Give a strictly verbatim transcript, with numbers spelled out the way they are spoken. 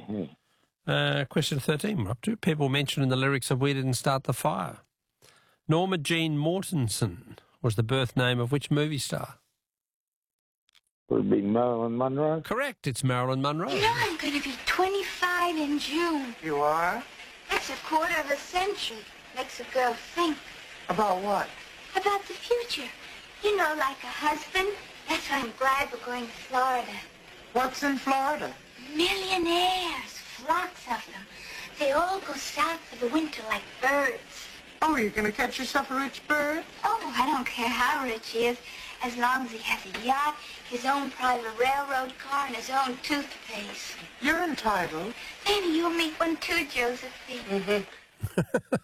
Mm-hmm. Uh, question thirteen, we're up to. People mentioned in the lyrics of We Didn't Start the Fire. Norma Jean Mortensen was the birth name of which movie star? Would it be Marilyn Monroe? Correct, it's Marilyn Monroe. You know I'm going to be twenty-five in June. You are? That's a quarter of a century. Makes a girl think. About what? About the future. You know, like a husband. That's why I'm glad we're going to Florida. What's in Florida? Millionaires. Flocks of them. They all go south for the winter like birds. Oh, you're going to catch yourself a rich bird? Oh, I don't care how rich he is, as long as he has a yacht, his own private railroad car, and his own toothpaste. You're entitled. Maybe you'll meet one too, Josephine. Mm-hmm.